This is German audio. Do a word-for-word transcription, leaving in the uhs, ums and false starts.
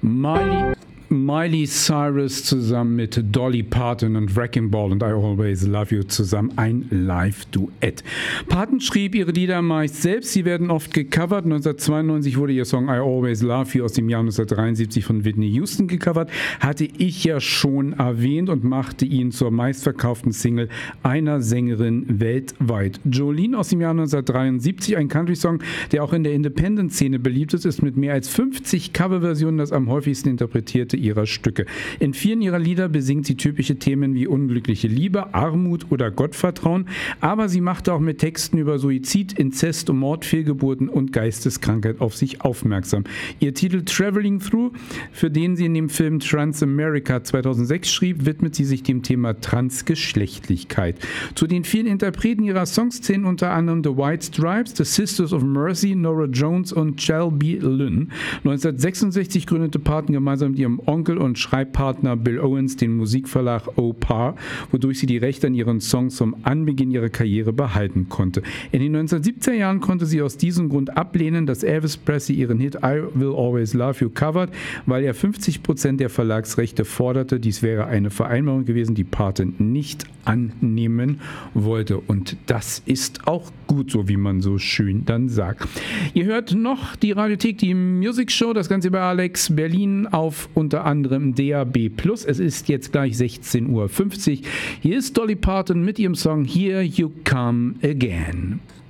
Miley, Miley Cyrus zusammen mit Dolly Parton und Wrecking Ball und I Always Love You zusammen ein Live-Duett. Parton schrieb ihre Lieder meist selbst, sie werden oft gecovert. neunzehnhundertzweiundneunzig wurde ihr Song I Always Love You aus dem Jahr neunzehnhundertdreiundsiebzig von Whitney Houston gecovert, hatte ich ja schon erwähnt und machte ihn zur meistverkauften Single einer Sängerin weltweit. Jolene aus dem Jahr neunzehnhundertdreiundsiebzig, ein Country-Song, der auch in der Independent-Szene beliebt ist, ist mit mehr als fünfzig Coverversionen das am häufigsten interpretierte ihrer Stücke. In vielen ihrer Lieder besingt sie typische Themen wie unglückliche Liebe, Armut oder Gottvertrauen, aber sie machte auch mit Texten über Suizid, Inzest und Mord, Fehlgeburten und Geisteskrankheit auf sich aufmerksam. Ihr Titel Traveling Through, für den sie in dem Film Transamerica zweitausendsechs schrieb, widmet sie sich dem Thema Transgeschlechtlichkeit. Zu den vielen Interpreten ihrer Songs zählen unter anderem The White Stripes, The Sisters of Mercy, Norah Jones und Shelby Lynn. neunzehnhundertsechsundsechzig gründete Parton gemeinsam mit ihrem Onkel und Schreibpartner Bill Owens den Musikverlag O-Par, wodurch sie die Rechte an ihren Songs zum Anbeginn ihrer Karriere behalten konnte. In den neunzehnhundertsiebziger Jahren konnte sie aus diesem Grund ablehnen, dass Elvis Presley ihren Hit I Will Always Love You covert, weil er fünfzig Prozent der Verlagsrechte forderte. Dies wäre eine Vereinbarung gewesen, die Parton nicht annehmen wollte. Und das ist auch gut so, wie man so schön dann sagt. Ihr hört noch die Radiothek, die Music Show, das Ganze bei Alex Berlin auf unter anderem D A B plus. Es ist jetzt gleich sechzehn Uhr fünfzig. Hier ist Dolly Parton mit ihrem Song Here You Come Again.